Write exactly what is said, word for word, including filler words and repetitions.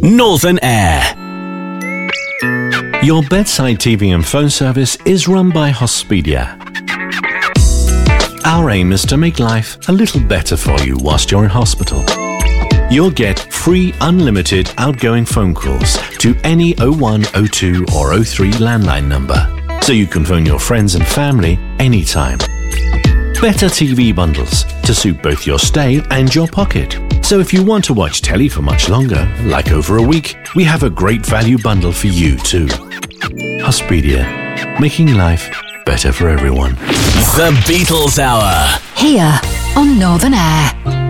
Northern Air. Your bedside T V and phone service is run by Hospedia. Our aim is to make life a little better for you whilst you're in hospital. You'll get free unlimited outgoing phone calls to any oh one, oh two or oh three landline number, so you can phone your friends and family anytime. Better T V bundles to suit both your stay and your pocket. So if you want to watch telly for much longer, like over a week, we have a great value bundle for you too. Hospedia, making life better for everyone. The Beatles Hour. Here on Northern Air.